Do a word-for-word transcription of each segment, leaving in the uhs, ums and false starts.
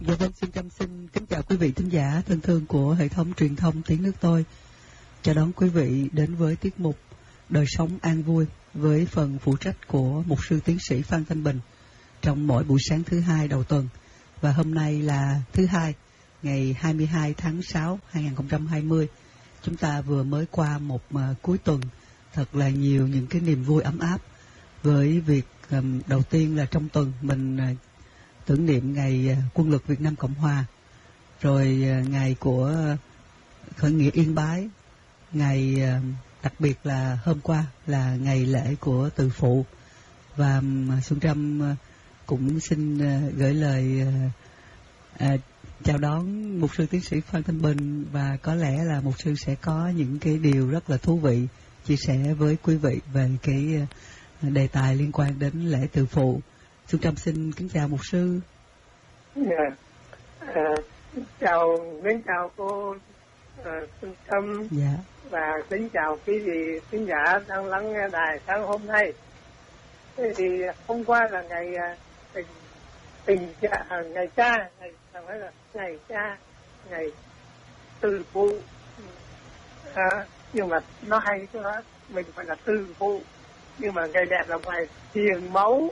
Dạ vâng, xin Trâm xin kính chào quý vị thính giả thân thương của hệ thống truyền thông Tiếng Nước Tôi. Chào đón quý vị đến với tiết mục Đời Sống An Vui với phần phụ trách của Mục sư Tiến sĩ Phan Thanh Bình trong mỗi buổi sáng thứ hai đầu tuần. Và hôm nay là thứ hai, ngày hai mươi hai tháng sáu năm hai nghìn không trăm hai mươi. Chúng ta vừa mới qua một uh, cuối tuần thật là nhiều những cái niềm vui ấm áp với việc um, đầu tiên là trong tuần mình uh, tưởng niệm ngày Quân lực Việt Nam Cộng Hòa, rồi ngày của khởi nghĩa Yên Bái, ngày đặc biệt là hôm qua là ngày lễ của Từ Phụ. Và Xuân Trâm cũng xin gửi lời à, chào đón Mục sư Tiến sĩ Phan Thanh Bình, và có lẽ là Mục sư sẽ có những cái điều rất là thú vị chia sẻ với quý vị về cái đề tài liên quan đến lễ Từ Phụ. Xuân Trâm xin kính chào Mục sư. Yeah. À, chào, kính chào cô à, Xuân Trâm. Dạ. Và kính chào quý vị khán giả đang lắng nghe đài sáng hôm nay. Thế thì hôm qua là ngày tình tình cha, ngày cha, ngày phải là ngày cha, ngày Từ Phụ. À, nhưng mà nó hay cho nó mình phải là Từ Phụ, nhưng mà ngày đẹp là ngày hiền mẫu.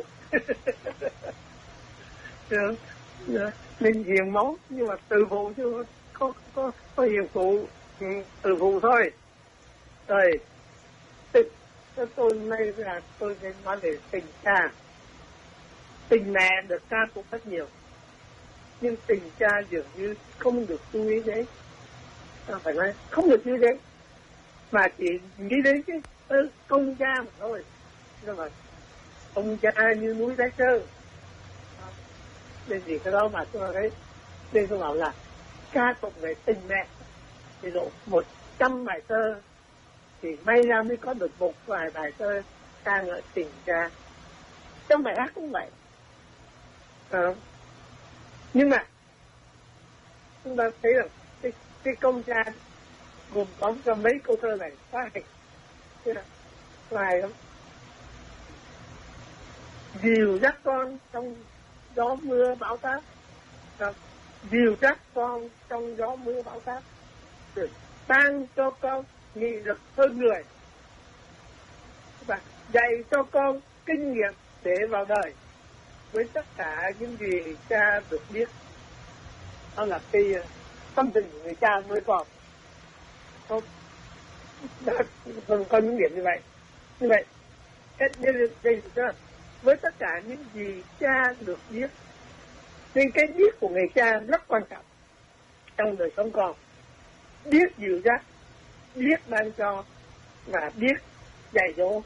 Được. Mình hiền máu nhưng mà Từ Phụ chứ có có có hiền phụ, ừ, Từ Phụ thôi. Rồi tôi tôi nay là tôi sẽ nói về tình cha. Tình mẹ được ca cũng rất nhiều, nhưng tình cha dường như không được chú ý đến. Phải nói không được chú ý đến, mà chỉ nghĩ đến cái công cha mà thôi. Nhưng mà ông cha như núi Thái Sơn. Nên gì cái đó mà tôi thấy, nên tôi bảo là ca tụng về tình mẹ thì độ một trăm bài thơ thì may ra mới có được một vài bài thơ ca ngợi tình cha. Trong bài hát cũng vậy. À, nhưng mà chúng ta thấy rằng cái, cái công cha gồm có trong mấy câu thơ này quá hay, dài lắm. Dìu dắt con trong gió mưa bão táp, dìu dắt con trong gió mưa bão táp, rồi ban cho con nghị lực hơn người, và dạy cho con kinh nghiệm để vào đời với tất cả những gì cha được biết. Đó là cái tâm tình của người cha nuôi con. Không, có những điểm như vậy. Như vậy, đây là với tất cả những gì cha được biết. Nên cái biết của người cha rất quan trọng trong đời sống con. Biết dìu dắt, biết ban cho, và biết dạy dỗ.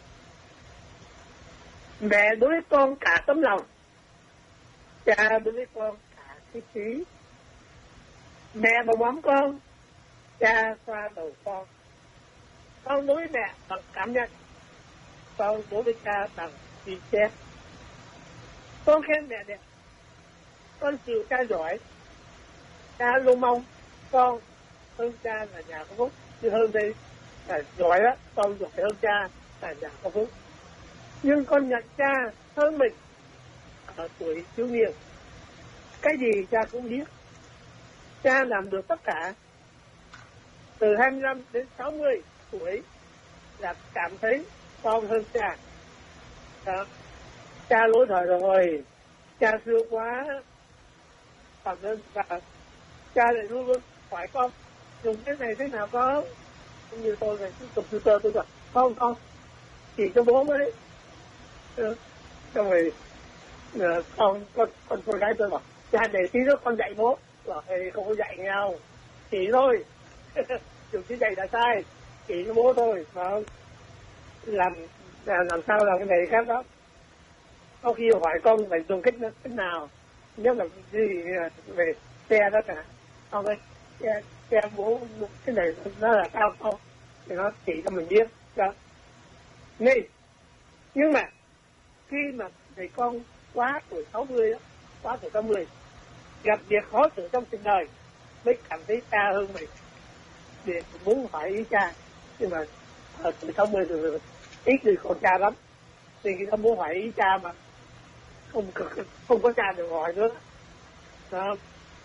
Mẹ đối với con cả tấm lòng, cha đối với con cả cái trí. Mẹ bồng bóng con, cha xoa đầu con. Con đối với mẹ bằng cảm nhận, con đối với cha bằng ghi chép. Con khen mẹ đẹp, con chịu cha giỏi. Cha luôn mong con hơn cha là nhà có phúc, chứ hơn đây là giỏi đó, con giỏi hơn cha là nhà có phúc. Nhưng con nhận cha hơn mình ở tuổi thiếu niên. Cái gì cha cũng biết. Cha làm được tất cả. Từ hai mươi lăm đến sáu mươi tuổi là cảm thấy con hơn cha. Đó. Cha lỗi thời rồi, cha xưa quá, và, và cha lại luôn luôn hỏi con dùng cái này thế nào con. Cũng như tôi này, computer tôi gọi con con chỉ cho bố mới. Xong rồi con con con con gái tôi bảo cha để tí nữa con dạy bố. Bảo không có dạy nhau, chỉ thôi. Dùng cái dạy là sai, chỉ cho bố thôi, mà không làm làm sao làm cái này khác đó. Có khi hỏi con phải dùng cách cách nào, nếu là gì về xe đó cả, không ơi, xe xe bố cái này nó là sao không, thì nó chỉ cho mình biết đó. Nên nhưng mà khi mà thầy con quá tuổi sáu mươi đó, quá tuổi sáu mươi gặp việc khó xử trong cuộc đời mới cảm thấy cha hơn mình, để muốn hỏi ý cha. Nhưng mà ở tuổi sáu mươi rồi ít người còn cha lắm, thì người ta muốn hỏi ý cha mà không không có cha được hỏi nữa. Đó.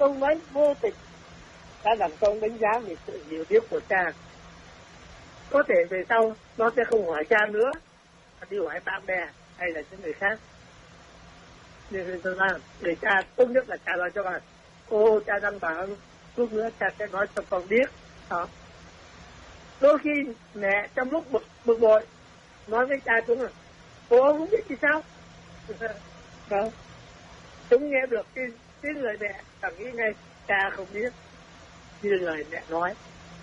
con nói vô tình đã làm con đánh giá về sự hiểu biết của cha. Có thể về sau nó sẽ không hỏi cha nữa, mà đi hỏi bạn bè hay là những người khác. Nhưng tôi nói người cha tốt nhất là cha nói cho bạn, cô cha đang bảo lúc nữa cha sẽ nói cho con biết. Đó. Đôi khi mẹ trong lúc bực, bực bội nói với cha chúng là cô không biết thì sao. Đó. Chúng nghe được cái tiếng lời mẹ cảm nghĩ ngay cha không biết như lời mẹ nói.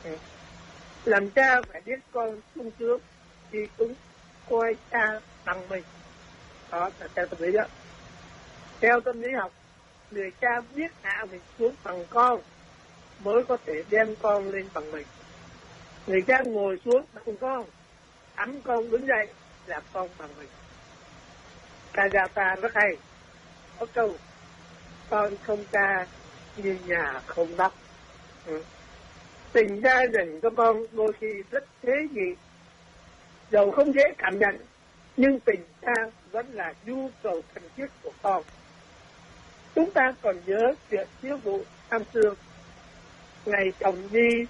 Làm cha phải biết con sung sướng thì cũng coi cha bằng mình. Đó là theo tâm lý đó. Theo tâm lý học, người cha biết hạ mình xuống bằng con mới có thể đem con lên bằng mình. Người cha ngồi xuống bằng con, ẵm con đứng dậy là con bằng mình. Kajata rất hay, có câu con không cha như nhà không đất. Ừ. Tình gia đình của con đôi khi rất thế nhị, dầu không dễ cảm nhận, nhưng tình cha vẫn là nhu cầu cần thiết của con. Chúng ta còn nhớ chuyện thiếu vụ năm xưa, ngày chồng đi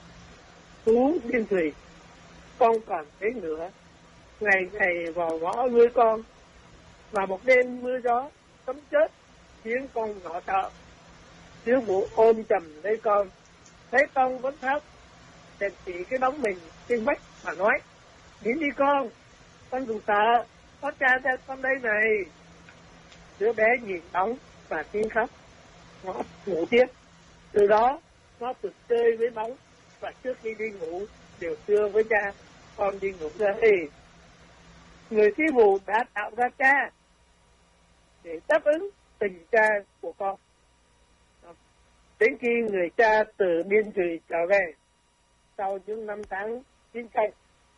thú biên thủy, con còn thấy nữa, ngày ngày vò võ nuôi con, và một đêm mưa gió sấm chớp khiến con nhỏ sợ. Thiếu vụ ôm chầm lấy con, thấy con vẫn khóc, bèn chỉ cái bóng mình trên vách mà nói: "Đến đi con, con đừng sợ, có cha cha con đây này." Đứa bé nhìn bóng và tiếng khóc, nó ngủ tiếp. Từ đó nó tự chơi với bóng, và trước khi đi ngủ đều thưa với cha: "Con đi ngủ đây." Người thi vụ đã tạo ra cha để đáp ứng tình cha của con. Đến khi người cha từ biên thủy trở về sau những năm tháng chiến tranh,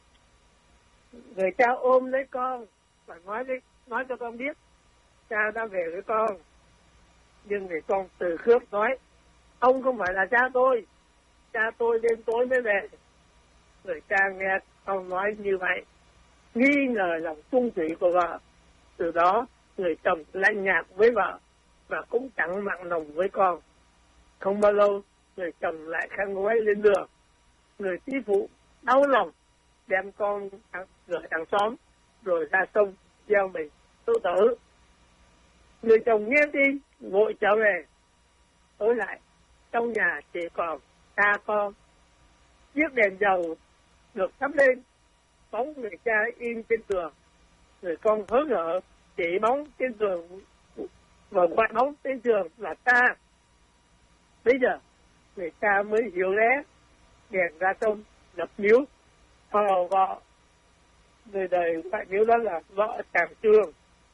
người cha ôm lấy con và nói với, nói cho con biết cha đã về với con. Nhưng người con từ khước nói: "Ông không phải là cha tôi, cha tôi đêm tối mới về." Người cha nghe ông nói như vậy, nghi ngờ lòng trung thủy của vợ. Từ đó người chồng lạnh nhạt với vợ và cũng chẳng mặn lòng với con. Không bao lâu, người chồng lại khăn gói lên đường. Người tỷ phụ đau lòng đem con gửi hàng xóm rồi ra sông gieo mình tự tử. Người chồng nghe tin vội trở về. Tối lại trong nhà chỉ còn cha con. Chiếc đèn dầu được thắp lên, bóng người cha in trên tường. Người con hớn hở chỉ bóng trên tường và gọi bóng trên tường là cha. Bây giờ người cha mới hiểu lẽ, đèn ra sông lập miếu thờ vợ. Người đời gọi miếu đó là vợ Tràng Trường.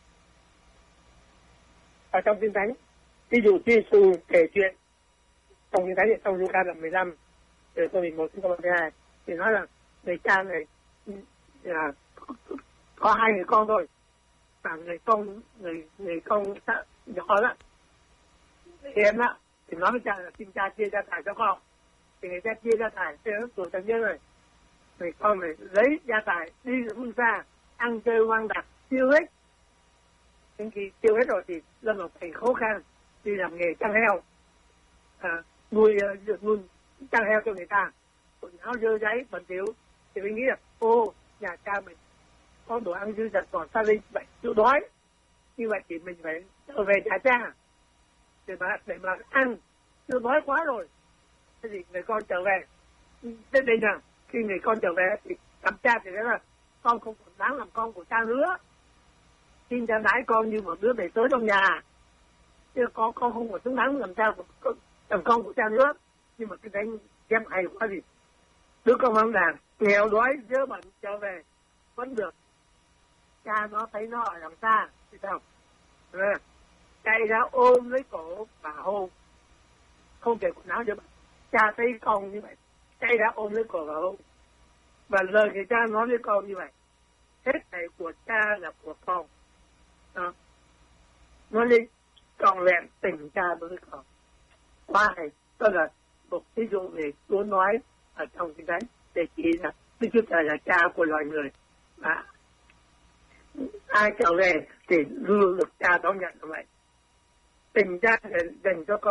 Ở trong Kinh Thánh, ví dụ Chúa Giêsu kể chuyện trong Kinh Thánh thì trong Luca đoạn mười lăm từ câu mười một đến câu mười hai thì nói là người cha này là có hai người con thôi, và người con người người con nhỏ đó em á thì nói với cha là xin cha chia gia tài cho con. Thì người cha chia gia tài cho nó tuổi thành nhân rồi, người con này lấy gia tài đi phương xa ăn chơi hoang đặt tiêu hết. Đến khi tiêu hết rồi thì lâm vào cảnh khó khăn, đi làm nghề chăn heo, à, nuôi được nuôi chăn heo cho người ta, quần áo dơ giấy bẩn thỉu. Thì mình nghĩ là ô nhà cha mình có đồ ăn dư dật còn xa đi, vậy chịu đói như vậy thì mình phải trở về nhà cha để mà để mà ăn, chưa đói quá rồi. Thế thì người con trở về. Đến đây nào, khi người con trở về thì gặp cha thì nói là con không còn đáng làm con của cha nữa, xin cha đãi con như một đứa bề tới trong nhà, chứ con con không còn xứng đáng làm cha của làm con của cha nữa. Nhưng mà cái đánh em hay quá gì, đứa con mang đàn nghèo đói dơ bẩn trở về vẫn được. Cha nó thấy nó ở đằng xa thì sao, à, chạy ra ôm lấy cổ và hôn, không kể quần áo dơ bẩn. Cha thấy con như vậy, chạy ra ôm lấy cổ và hôn, và lời người cha nói với con như vậy: hết thảy của cha là của con. Đó. Nói đi trọn vẹn tình cha đối với con. Qua này đó là một ví dụ về Chúa nói ở trong Kinh Thánh để chỉ là Đức Chúa Trời là cha của loài người, và ai trở về thì luôn được cha đón nhận như vậy. Tình cha dành cho con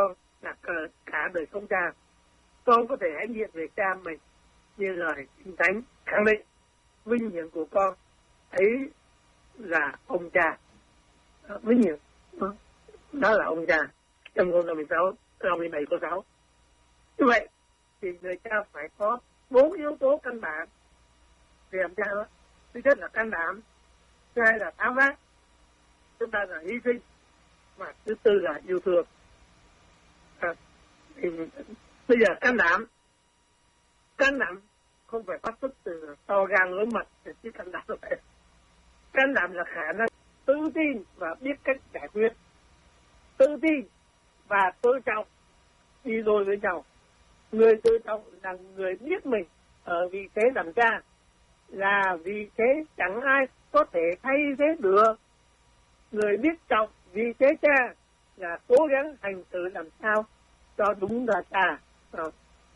là cả đời sống cha. Con có thể hãnh diện về cha mình như lời Kinh Thánh khẳng định. Vinh hiển của con ấy là ông cha. À, vinh hiển đó, đó là ông cha. Trong câu năm mươi sáu, câu mười bảy câu sáu. Như vậy thì người cha phải có bốn yếu tố căn bản để làm cha đó. Thứ nhất là can đảm, thứ hai là tháo vát, thứ ba là hy sinh, và thứ tư là yêu thương. À, thì bây giờ can đảm, can đảm không phải phát xuất từ to gan lớn mật, chứ can đảm là phải. Can đảm là khả năng tự tin và biết cách giải quyết. Tự tin và tôn trọng đi đôi với nhau. Người tôn trọng là người biết mình ở vị thế làm cha, là vì thế chẳng ai có thể thay thế được. Người biết trọng vì thế cha là cố gắng hành xử làm sao cho đúng là cha. À.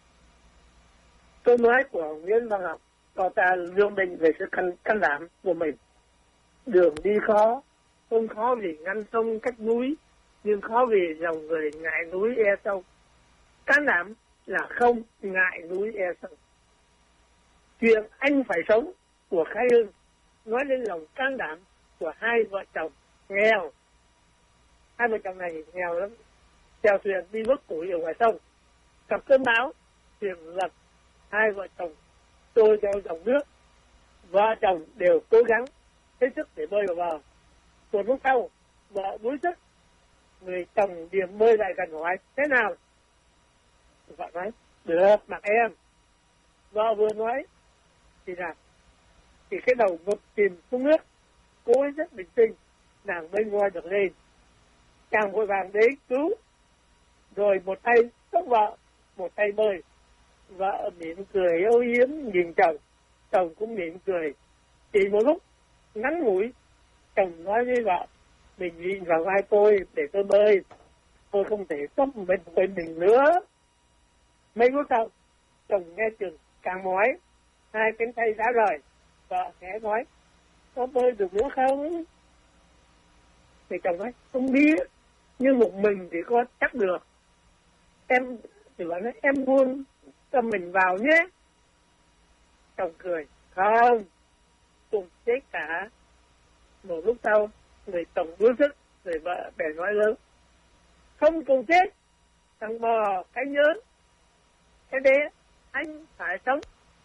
Câu nói của Nguyễn Văn Học cho ta lương định về sự can, can đảm của mình. Đường đi khó, không khó vì ngăn sông cách núi, nhưng khó vì dòng người ngại núi e sông. Can đảm là không ngại núi e sông. Chuyện anh phải sống của Khai Hưng nói lên lòng can đảm của hai vợ chồng nghèo. Hai vợ chồng này nghèo lắm, chèo thuyền đi vớt củi ở ngoài sông, gặp cơn bão, thuyền lật, hai vợ chồng trôi theo dòng nước. Vợ chồng đều cố gắng hết sức để bơi vào bờ. Một lúc sau, vợ đuối sức, người chồng điềm bơi lại gần hỏi thế nào? Vợ nói được mặc em. Vợ vừa nói thì là thì cái đầu ngực chìm xuống nước, cô ấy rất bình tĩnh, nàng mới ngoi được lên. Chàng vội vàng đến cứu, rồi một tay xốc vợ, một tay bơi. Vợ mỉm cười âu yếm nhìn chồng, chồng cũng mỉm cười. Chỉ một lúc ngắn ngủi, chồng nói với vợ, mình nhìn vào vai tôi để tôi bơi, tôi không thể sống bên bên mình nữa. Mấy phút sau, chồng nghe chừng càng mỏi, hai cánh tay đã rời. Vợ khẽ nói, có bơi được nữa không? Thì chồng nói, không biết, nhưng một mình thì có chắc được. Em, thì vợ nói, em buông cho mình vào nhé. Chồng cười, không, cùng chết cả. Một lúc sau, người chồng đuối sức, người vợ bèn nói lớn, không cùng chết, thằng bò, cái nhớn, cái đế, anh phải sống.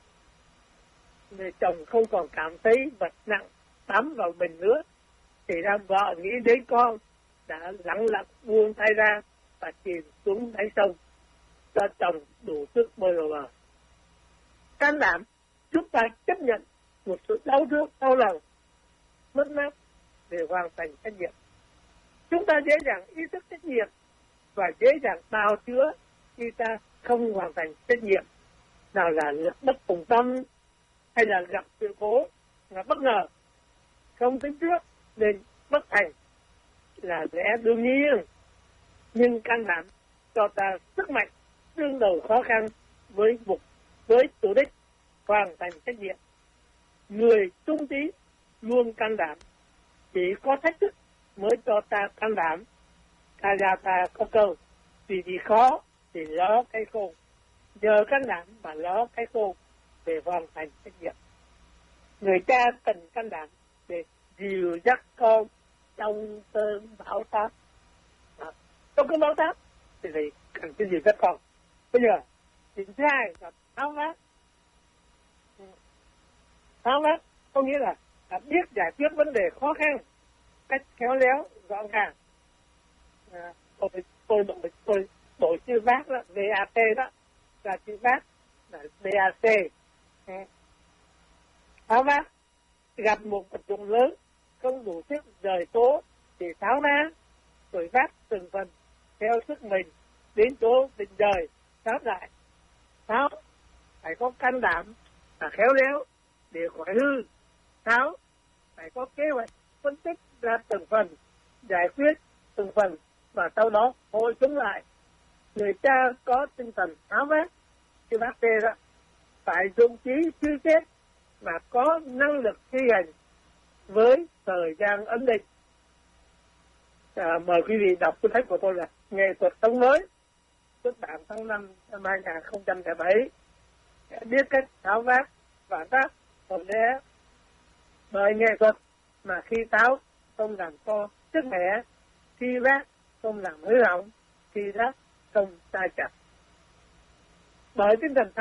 Người chồng không còn cảm thấy vật nặng tắm vào mình nữa, thì ra vợ nghĩ đến con, đã lặng lặng buông tay ra và chìm xuống đáy sông, cho chồng đủ sức bơi vào bờ. Can đảm giúp ta chấp nhận một sự đau thương, đau lòng, mất mát để hoàn thành trách nhiệm. Chúng ta dễ dàng ý thức trách nhiệm và dễ dàng bào chữa khi ta không hoàn thành trách nhiệm. Nào là bất cùng tâm hay là gặp sự cố là bất ngờ, không tính trước nên bất thành là lẽ đương nhiên. Nhưng can đảm cho ta sức mạnh đương đầu khó khăn với mục với chủ đích hoàn thành trách nhiệm. Người trung tín luôn can đảm, chỉ có thách thức mới cho ta can đảm. Ta ra ta có câu, vì gì khó thì ló cái khôn, nhờ can đảm mà ló cái khôn để hoàn thành trách nhiệm. Người cha cần can đảm để dìu dắt con trong cơn bão táp. À, trong cơn bão táp thì thầy cần cái dìu dắt con. Bây giờ chuyện thứ hai là tháo vát. Tháo vát có nghĩa là, là biết giải quyết vấn đề khó khăn cách khéo léo rõ ràng. À, tôi tôi đổi tôi đổi chữ vát đó, vê a tê đó là chữ vát là vê a xê. Tháo vát gặp một vật dụng lớn không đủ sức rời tố thì tháo ra rồi vát từng phần theo sức mình đến chỗ định rời tháo lại. Tháo phải có can đảm và khéo léo để khỏi hư. Tháo phải có kế hoạch phân tích ra từng phần, giải quyết từng phần và sau đó hồi chúng lại. Người cha có tinh thần tháo vát chứ bác tê đó, phải dụng trí suy xét và có năng lực thi hành với thời gian ấn định. À, mời quý vị đọc cuốn sách của tôi là Nghệ thuật sống mới. xuất bản tháng năm năm hai nghìn không trăm lẻ bảy. Biết cách tháo vát và tác hồn đế bởi nghệ thuật mà khi tháo không làm co sức mẻ, khi vát không làm hư hỏng, khi đáp không sai chặt. Bởi tinh thần